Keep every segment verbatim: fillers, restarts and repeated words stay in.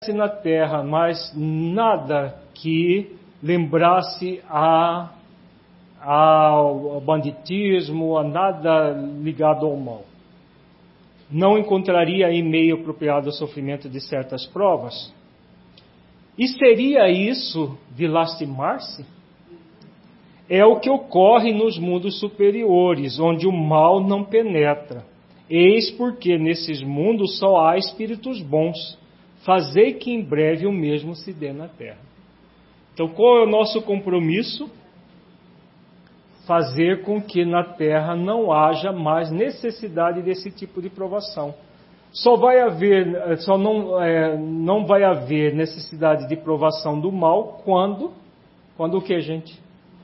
na terra, mas nada que lembrasse a, a, ao banditismo, a nada ligado ao mal. Não encontraria aí meio apropriado ao sofrimento de certas provas. E seria isso de lastimar-se? É o que ocorre nos mundos superiores, onde o mal não penetra. Eis porque nesses mundos só há espíritos bons. Fazei que em breve o mesmo se dê na terra. Então, qual é o nosso compromisso? Fazer com que na terra não haja mais necessidade desse tipo de provação. Só vai haver, só não, é, não vai haver necessidade de provação do mal quando, quando o que, gente?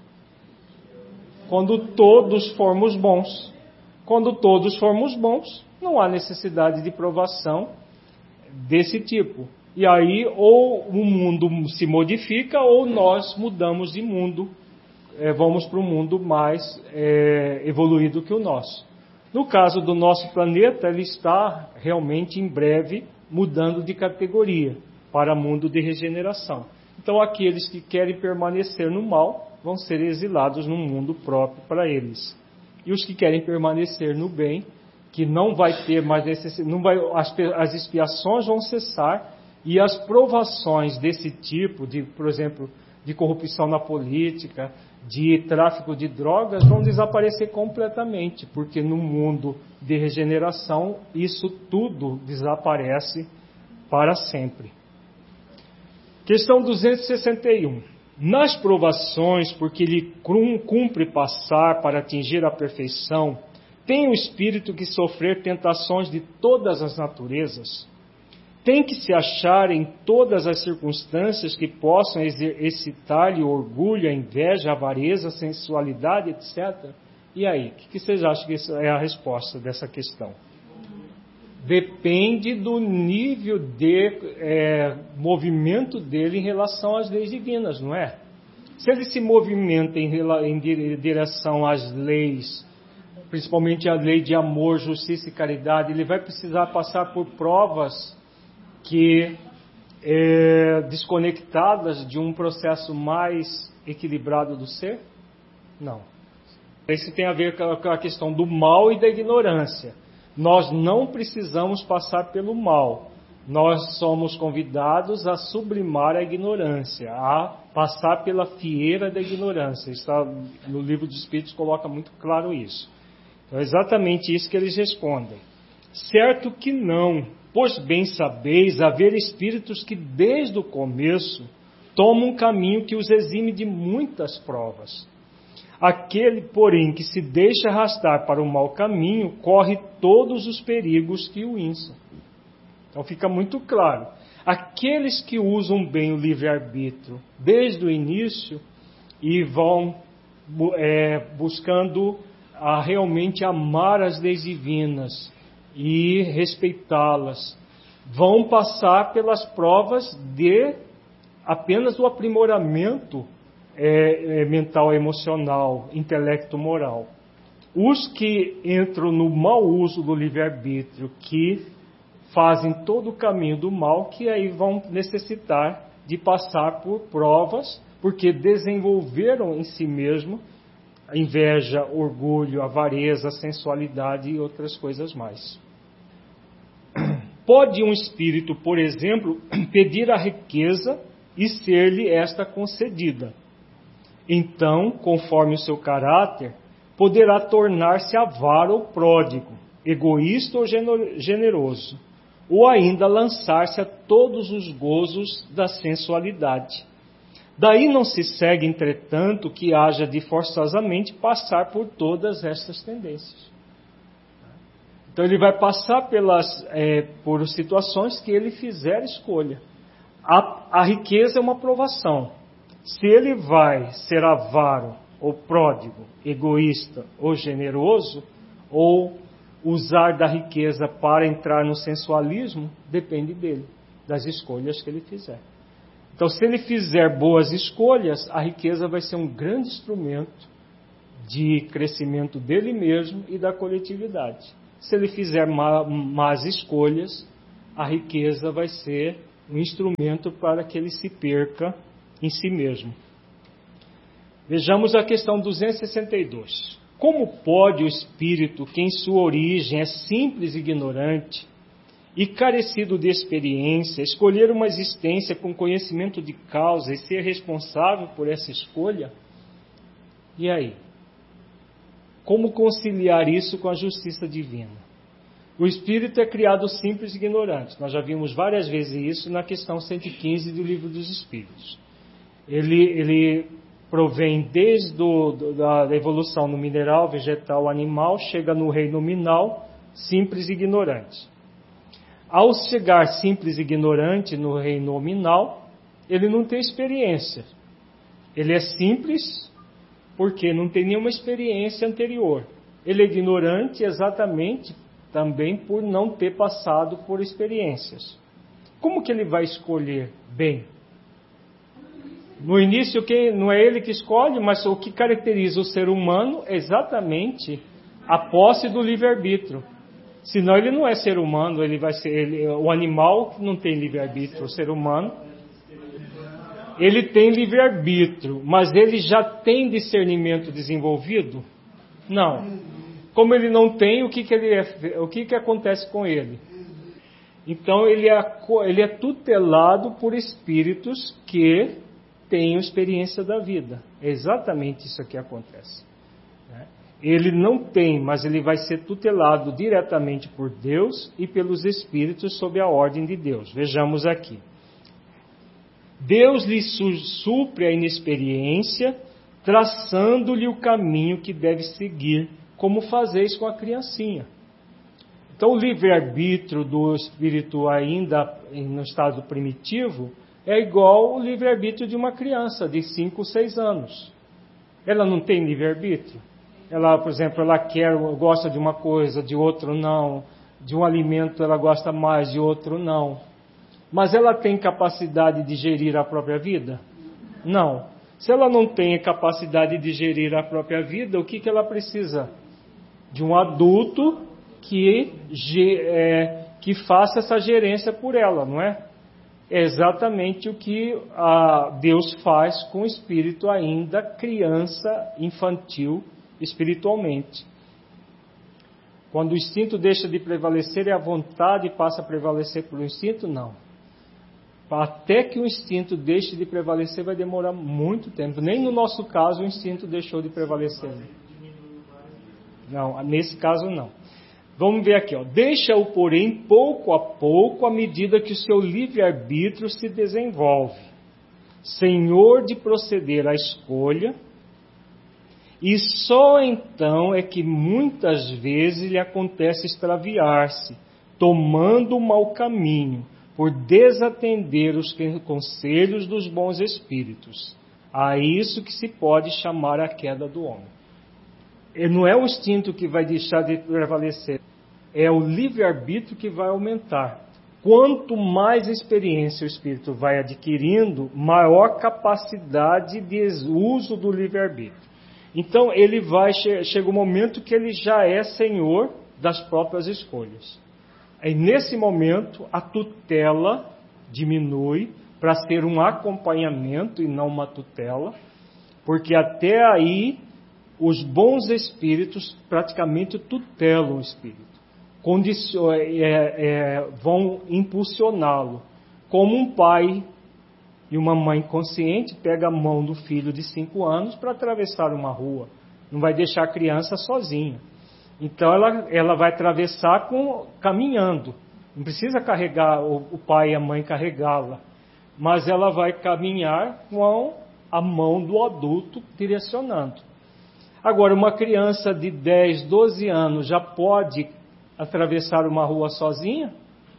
Quando todos formos bons. Quando todos formos bons, não há necessidade de provação desse tipo. E aí, ou o mundo se modifica, ou nós mudamos de mundo, é, vamos para um mundo mais é, evoluído que o nosso. No caso do nosso planeta, ele está realmente em breve mudando de categoria para mundo de regeneração. Então, aqueles que querem permanecer no mal vão ser exilados num mundo próprio para eles. E os que querem permanecer no bem, que não vai ter mais necessidade, não vai, as, as expiações vão cessar e as provações desse tipo, de, por exemplo, de corrupção na política, de tráfico de drogas, vão desaparecer completamente, porque no mundo de regeneração isso tudo desaparece para sempre. Questão duzentos e sessenta e um. Nas provações, porque lhe cumpre passar para atingir a perfeição, tem o espírito que sofrer tentações de todas as naturezas? Tem que se achar em todas as circunstâncias que possam excitar-lhe o orgulho, a inveja, a avareza, a sensualidade, etcétera? E aí, o que, que vocês acham que é a resposta dessa questão? Depende do nível de é, movimento dele em relação às leis divinas, não é? Se ele se movimenta em, em direção às leis, principalmente a lei de amor, justiça e caridade, ele vai precisar passar por provas que é, desconectadas de um processo mais equilibrado do ser? Não. Isso tem a ver com a questão do mal e da ignorância. Nós não precisamos passar pelo mal. Nós somos convidados a sublimar a ignorância, a passar pela fieira da ignorância. Está, no livro dos Espíritos coloca muito claro isso. Então é exatamente isso que eles respondem. Certo que não, pois bem sabeis haver espíritos que desde o começo tomam um caminho que os exime de muitas provas. Aquele, porém, que se deixa arrastar para o mau caminho, corre todos os perigos que o inçam. Então fica muito claro. Aqueles que usam bem o livre-arbítrio desde o início e vão é, buscando a realmente amar as leis divinas e respeitá-las, vão passar pelas provas de apenas o aprimoramento É, é, mental, emocional, intelecto, moral. Os que entram no mau uso do livre-arbítrio, que fazem todo o caminho do mal, que aí vão necessitar de passar por provas, porque desenvolveram em si mesmo a inveja, orgulho, avareza, sensualidade e outras coisas mais. Pode um espírito, por exemplo, pedir a riqueza e ser-lhe esta concedida. Então, conforme o seu caráter, poderá tornar-se avaro ou pródigo, egoísta ou generoso, ou ainda lançar-se a todos os gozos da sensualidade. Daí não se segue, entretanto, que haja de forçosamente passar por todas essas tendências. Então ele vai passar pelas, é, por situações que ele fizer escolha. A, a riqueza é uma provação. Se ele vai ser avaro, ou pródigo, egoísta, ou generoso, ou usar da riqueza para entrar no sensualismo, depende dele, das escolhas que ele fizer. Então, se ele fizer boas escolhas, a riqueza vai ser um grande instrumento de crescimento dele mesmo e da coletividade. Se ele fizer má, más escolhas, a riqueza vai ser um instrumento para que ele se perca em si mesmo. Vejamos a questão duzentos e sessenta e dois. Como pode o espírito, que em sua origem é simples e ignorante, e carecido de experiência, escolher uma existência com conhecimento de causa e ser responsável por essa escolha? E aí? Como conciliar isso com a justiça divina? O espírito é criado simples e ignorante. Nós já vimos várias vezes isso na questão cento e quinze do Livro dos Espíritos. Ele, ele provém desde do, da evolução no mineral, vegetal, animal, chega no reino nominal, simples e ignorante. Ao chegar simples e ignorante no reino nominal, ele não tem experiência. Ele é simples porque não tem nenhuma experiência anterior. Ele é ignorante exatamente também por não ter passado por experiências. Como que ele vai escolher bem? No início, quem, não é ele que escolhe, mas o que caracteriza o ser humano é exatamente a posse do livre-arbítrio. Senão ele não é ser humano, ele vai ser ele, o animal não tem livre-arbítrio, o ser humano ele tem livre-arbítrio, mas ele já tem discernimento desenvolvido? Não. Como ele não tem, o que que ele é, o que que acontece com ele? Então ele é, ele é tutelado por espíritos que têm experiência da vida. É exatamente isso que acontece. Ele não tem, mas ele vai ser tutelado diretamente por Deus e pelos espíritos sob a ordem de Deus. Vejamos aqui. Deus lhe supre a inexperiência, traçando-lhe o caminho que deve seguir, como fazeis com a criancinha. Então, o livre-arbítrio do espírito ainda no estado primitivo é igual ao livre-arbítrio de uma criança de cinco, seis anos. Ela não tem livre-arbítrio? Ela, por exemplo, ela quer, gosta de uma coisa, de outro não. De um alimento ela gosta mais, de outro não. Mas ela tem capacidade de gerir a própria vida? Não. Se ela não tem capacidade de gerir a própria vida, o que, que ela precisa? De um adulto que, é, que faça essa gerência por ela, não é? É exatamente o que a Deus faz com o espírito ainda criança, infantil, espiritualmente. Quando o instinto deixa de prevalecer e a vontade passa a prevalecer pelo instinto, não. Até que o instinto deixe de prevalecer vai demorar muito tempo. Nem no nosso caso o instinto deixou de prevalecer. Não, nesse caso não. Vamos ver aqui, ó. Deixa-o, porém, pouco a pouco, à medida que o seu livre-arbítrio se desenvolve. Senhor de proceder à escolha, e só então é que muitas vezes lhe acontece extraviar-se, tomando o mau caminho, por desatender os conselhos dos bons espíritos. A isso que se pode chamar a queda do homem. E não é o instinto que vai deixar de prevalecer, é o livre-arbítrio que vai aumentar. Quanto mais experiência o espírito vai adquirindo, maior capacidade de uso do livre-arbítrio. Então, ele vai, chega o momento que ele já é senhor das próprias escolhas. Aí, nesse momento, a tutela diminui para ser um acompanhamento e não uma tutela, porque até aí os bons espíritos praticamente tutelam o espírito, Condicion, é, é, vão impulsioná-lo, como um pai e uma mãe consciente pega a mão do filho de cinco anos para atravessar uma rua. Não vai deixar a criança sozinha. Então ela, ela vai atravessar com, caminhando. Não precisa carregar o, o pai e a mãe carregá-la. Mas ela vai caminhar com a mão do adulto direcionando. Agora, uma criança de dez, doze anos já pode atravessar uma rua sozinha?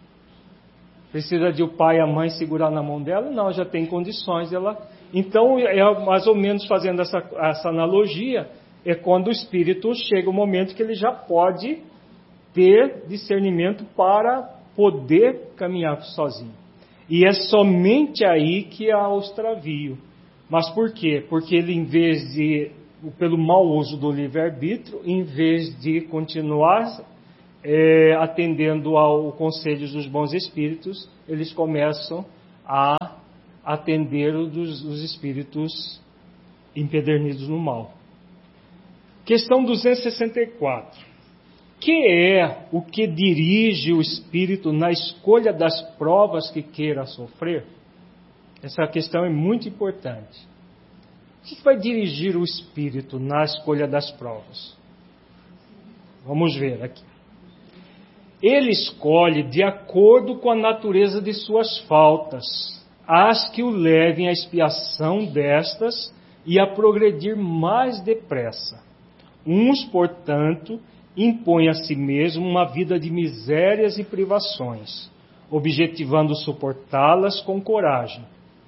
Precisa de o pai e a mãe segurar na mão dela? Não, já tem condições dela. Então, é mais ou menos fazendo essa, essa analogia, é quando o espírito chega o momento que ele já pode ter discernimento para poder caminhar sozinho. E é somente aí que há o extravio. Mas por quê? Porque ele, em vez de, pelo mau uso do livre-arbítrio, em vez de continuar É, atendendo ao conselho dos bons espíritos, eles começam a atender os, os espíritos empedernidos no mal. Questão duzentos e sessenta e quatro. Que é o que dirige o espírito na escolha das provas que queira sofrer? Essa questão é muito importante. O que vai dirigir o espírito na escolha das provas? Vamos ver aqui. Ele escolhe de acordo com a natureza de suas faltas, as que o levem à expiação destas e a progredir mais depressa. Uns, portanto, impõem a si mesmo uma vida de misérias e privações, objetivando suportá-las com coragem.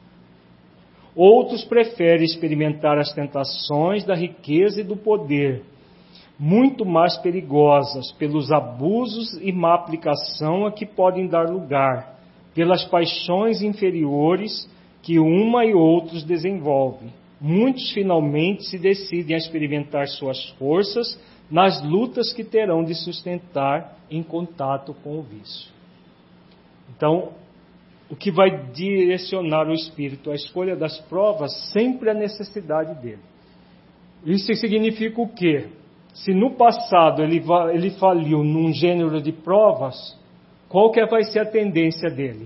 Outros preferem experimentar as tentações da riqueza e do poder, muito mais perigosas pelos abusos e má aplicação a que podem dar lugar, pelas paixões inferiores que uma e outros desenvolvem. Muitos finalmente se decidem a experimentar suas forças nas lutas que terão de sustentar em contato com o vício. Então, o que vai direcionar o espírito à escolha das provas sempre é a necessidade dele. Isso significa o quê? Se no passado ele, ele faliu num gênero de provas, qual que vai ser a tendência dele?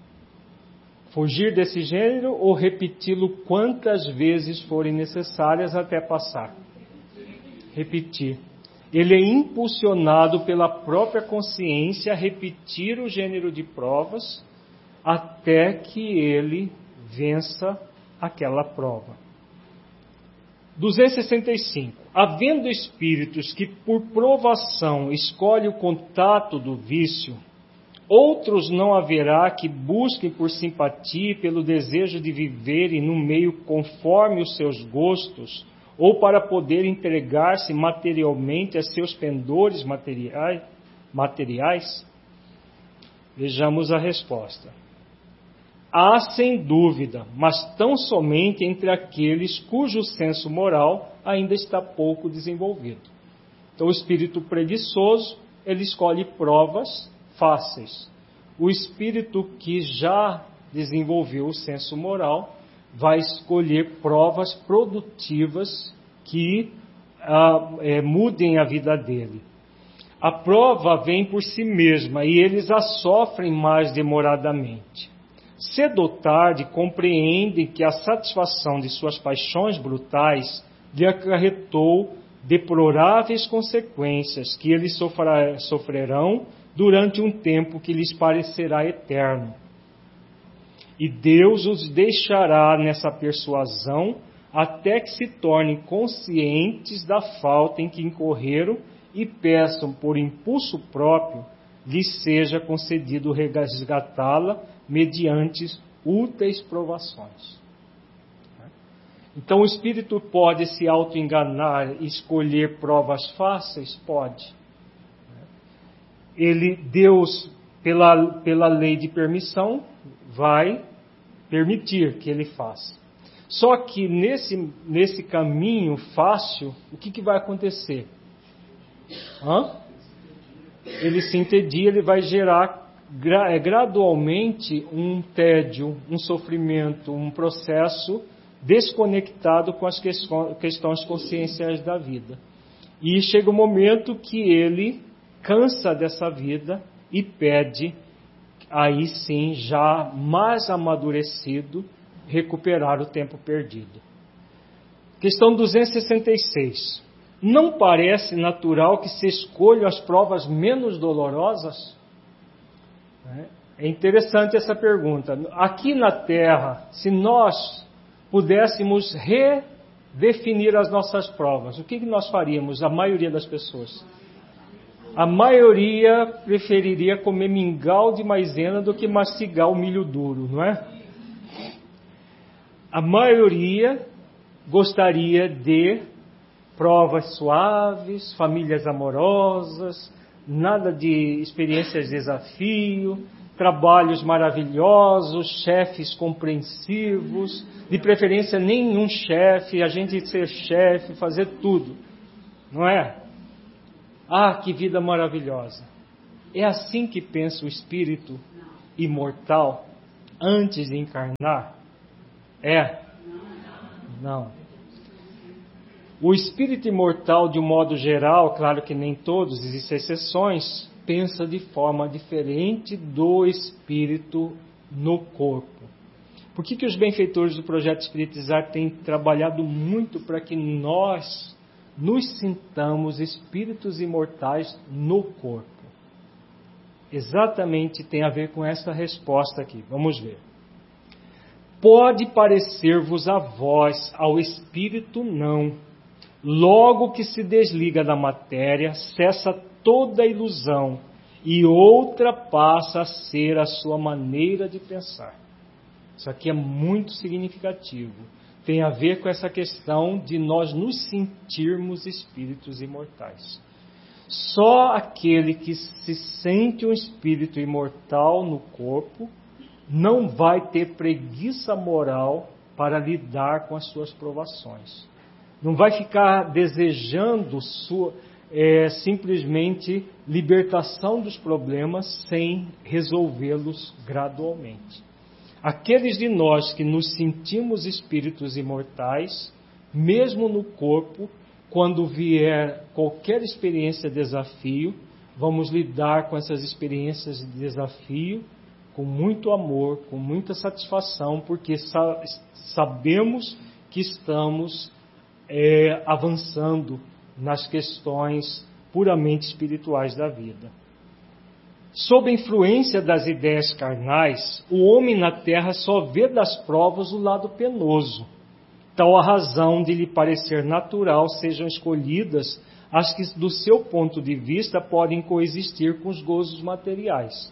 Fugir desse gênero ou repeti-lo quantas vezes forem necessárias até passar? Repetir. Ele é impulsionado pela própria consciência a repetir o gênero de provas até que ele vença aquela prova. duzentos e sessenta e cinco. Havendo espíritos que por provação escolhem o contato do vício, outros não haverá que busquem por simpatia e pelo desejo de viverem no meio conforme os seus gostos, ou para poder entregar-se materialmente a seus pendores materiais, materiais? Vejamos a resposta. Há sem dúvida, mas tão somente entre aqueles cujo senso moral ainda está pouco desenvolvido. Então, o espírito preguiçoso, ele escolhe provas fáceis. O espírito que já desenvolveu o senso moral vai escolher provas produtivas que ah, é, mudem a vida dele. A prova vem por si mesma e eles a sofrem mais demoradamente. Cedo ou tarde compreendem que a satisfação de suas paixões brutais lhe acarretou deploráveis consequências que eles sofrerão durante um tempo que lhes parecerá eterno. E Deus os deixará nessa persuasão até que se tornem conscientes da falta em que incorreram e peçam por impulso próprio lhes seja concedido resgatá-la mediante úteis provações. Então o espírito pode se auto-enganar e escolher provas fáceis? Pode. Ele, Deus, pela, pela lei de permissão, vai permitir que ele faça. Só que nesse, nesse caminho fácil, o que, que vai acontecer? Hã? Ele se entedia, ele vai gerar gra, gradualmente um tédio, um sofrimento, um processo desconectado com as questões conscienciais da vida. E chega um momento que ele cansa dessa vida e pede, aí sim, já mais amadurecido, recuperar o tempo perdido. Questão duzentos e sessenta e seis. Não parece natural que se escolham as provas menos dolorosas? É interessante essa pergunta. Aqui na Terra, se nós pudéssemos redefinir as nossas provas, o que nós faríamos, a maioria das pessoas? A maioria preferiria comer mingau de maisena do que mastigar o milho duro, não é? A maioria gostaria de provas suaves, famílias amorosas, nada de experiências de desafio, trabalhos maravilhosos, chefes compreensivos, de preferência nenhum chefe, a gente ser chefe, fazer tudo, não é? Ah, que vida maravilhosa! É assim que pensa o espírito imortal? antes de encarnar? É? Não. O espírito imortal, de um modo geral, claro que nem todos, existem exceções, pensa de forma diferente do espírito no corpo. Por que que os benfeitores do Projeto Espiritizar têm trabalhado muito para que nós nos sintamos espíritos imortais no corpo? Exatamente tem a ver com essa resposta aqui. Vamos ver. Pode parecer-vos a vós, ao espírito não. Logo que se desliga da matéria, cessa toda ilusão e outra passa a ser a sua maneira de pensar. Isso aqui é muito significativo. Tem a ver com essa questão de nós nos sentirmos espíritos imortais. Só aquele que se sente um espírito imortal no corpo não vai ter preguiça moral para lidar com as suas provações. Não vai ficar desejando sua, é, simplesmente libertação dos problemas sem resolvê-los gradualmente. Aqueles de nós que nos sentimos espíritos imortais, mesmo no corpo, quando vier qualquer experiência de desafio, vamos lidar com essas experiências de desafio com muito amor, com muita satisfação, porque sa- sabemos que estamos é, avançando nas questões puramente espirituais da vida. Sob a influência das ideias carnais, o homem na terra só vê das provas o lado penoso. Tal a razão de lhe parecer natural sejam escolhidas as que, do seu ponto de vista, podem coexistir com os gozos materiais.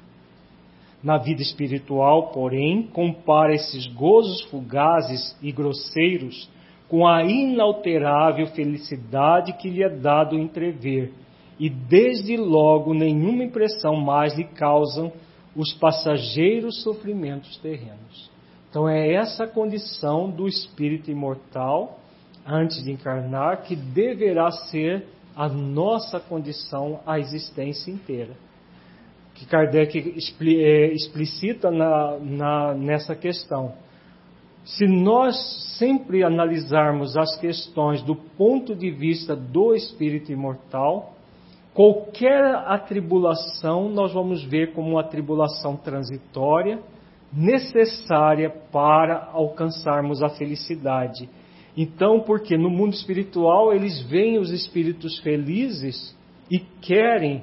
Na vida espiritual, porém, compara esses gozos fugazes e grosseiros com a inalterável felicidade que lhe é dado entrever, e desde logo nenhuma impressão mais lhe causam os passageiros sofrimentos terrenos. Então é essa condição do espírito imortal, antes de encarnar, que deverá ser a nossa condição a existência inteira. Que Kardec explicita na, na, nessa questão. Se nós sempre analisarmos as questões do ponto de vista do espírito imortal, qualquer atribulação nós vamos ver como uma atribulação transitória, necessária para alcançarmos a felicidade. Então, porque no mundo espiritual eles veem os espíritos felizes e querem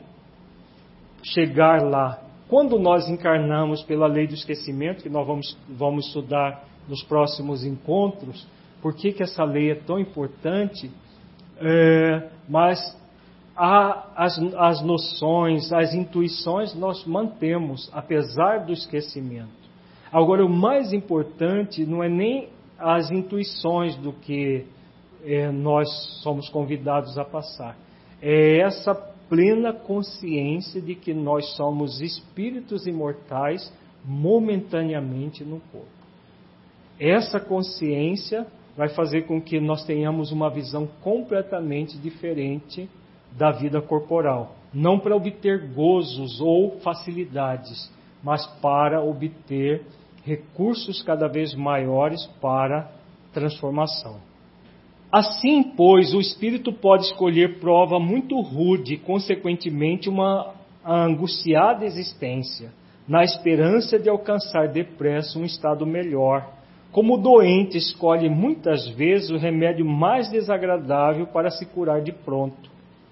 chegar lá. Quando nós encarnamos pela lei do esquecimento, que nós vamos, vamos estudar nos próximos encontros, por que que essa lei é tão importante, é, mas a, as, as noções, as intuições nós mantemos, apesar do esquecimento. Agora, o mais importante não é nem as intuições do que é, nós somos convidados a passar, é essa plena consciência de que nós somos espíritos imortais momentaneamente no corpo. Essa consciência vai fazer com que nós tenhamos uma visão completamente diferente da vida corporal. Não para obter gozos ou facilidades, mas para obter recursos cada vez maiores para transformação. Assim, pois, o espírito pode escolher prova muito rude e, consequentemente, uma angustiada existência, na esperança de alcançar depressa um estado melhor, como o doente escolhe muitas vezes o remédio mais desagradável para se curar de pronto.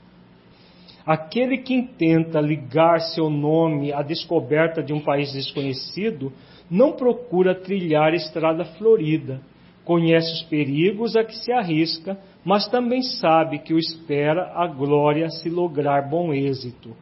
Aquele que intenta ligar seu nome à descoberta de um país desconhecido não procura trilhar estrada florida. Conhece os perigos a que se arrisca, mas também sabe que o espera a glória se lograr bom êxito.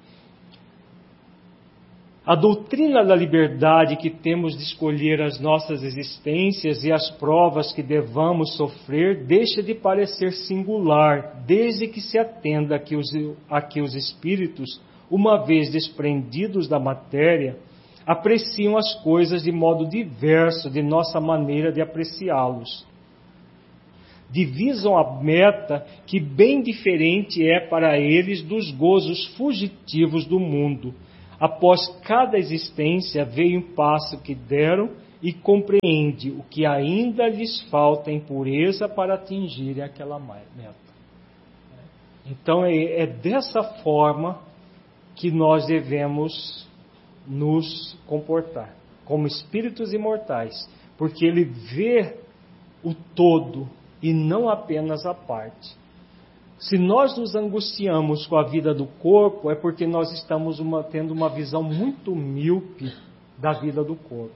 A doutrina da liberdade que temos de escolher as nossas existências e as provas que devamos sofrer deixa de parecer singular, desde que se atenda a que os, a que os espíritos, uma vez desprendidos da matéria, apreciam as coisas de modo diverso de nossa maneira de apreciá-los. Divisam a meta que bem diferente é para eles dos gozos fugitivos do mundo, Após cada existência, veio um passo que deram e compreende o que ainda lhes falta em pureza para atingirem aquela meta. Então é, é dessa forma que nós devemos nos comportar, como espíritos imortais, porque ele vê o todo e não apenas a parte. Se nós nos angustiamos com a vida do corpo, é porque nós estamos uma, tendo uma visão muito míope da vida do corpo.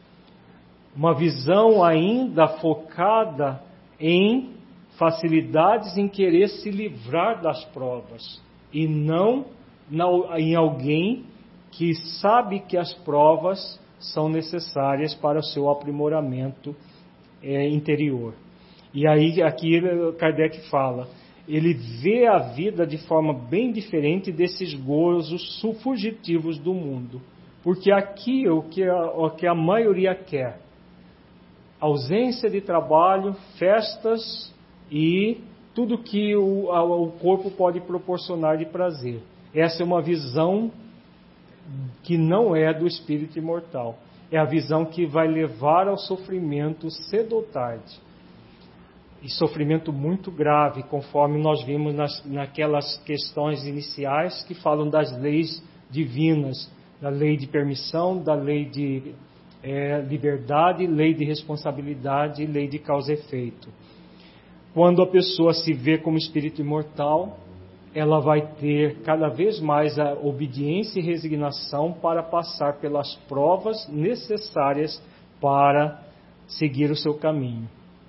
Uma visão ainda focada em facilidades em querer se livrar das provas e não na, em alguém que sabe que as provas são necessárias para o seu aprimoramento é, interior. E aí aqui Kardec fala, ele vê a vida de forma bem diferente desses gozos fugitivos do mundo. Porque aqui o que a, o que a maioria quer, ausência de trabalho, festas e tudo que o, a, o corpo pode proporcionar de prazer. Essa é uma visão que não é do espírito imortal. É a visão que vai levar ao sofrimento cedo ou tarde. E sofrimento muito grave, conforme nós vimos nas, naquelas questões iniciais que falam das leis divinas, da lei de permissão, da lei de é, liberdade, lei de responsabilidade e lei de causa e efeito. Quando a pessoa se vê como espírito imortal, ela vai ter cada vez mais a obediência e resignação para passar pelas provas necessárias para seguir o seu caminho.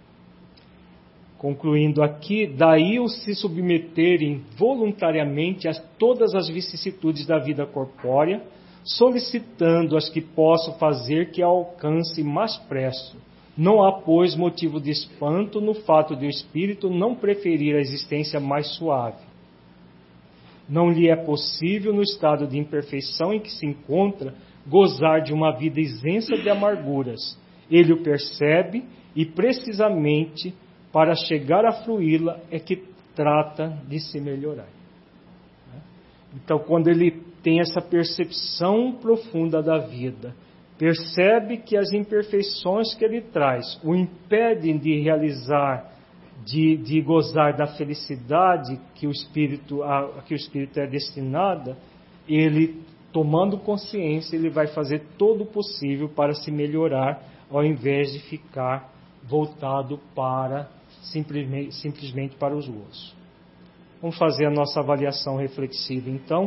Concluindo aqui, daí o se submeterem voluntariamente a todas as vicissitudes da vida corpórea, solicitando as que possam fazer que a alcance mais presto. Não há, pois, motivo de espanto no fato de o espírito não preferir a existência mais suave. Não lhe é possível, no estado de imperfeição em que se encontra, gozar de uma vida isenta de amarguras. Ele o percebe e, precisamente, para chegar a fruí-la, é que trata de se melhorar. Então, quando ele tem essa percepção profunda da vida, percebe que as imperfeições que ele traz o impedem de realizar, de, de gozar da felicidade que o espírito, a, a que o espírito é destinado, ele, tomando consciência, ele vai fazer todo o possível para se melhorar, ao invés de ficar voltado para simplesmente, simplesmente para os gozos. Vamos fazer a nossa avaliação reflexiva então.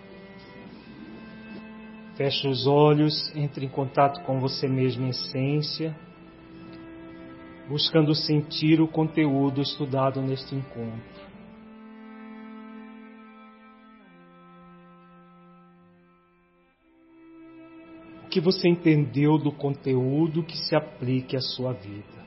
Feche os olhos, entre em contato com você mesmo em essência, buscando sentir o conteúdo estudado neste encontro. O que você entendeu do conteúdo que se aplique à sua vida?